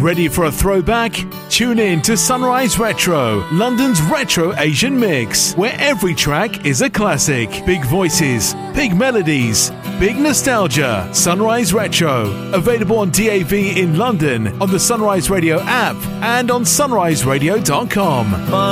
Ready for a throwback? Tune in to Sunrise Retro, London's retro Asian mix, where every track is a classic. Big voices, big melodies, big nostalgia. Sunrise Retro. Available on DAB in London, on the Sunrise Radio app, and on sunriseradio.com.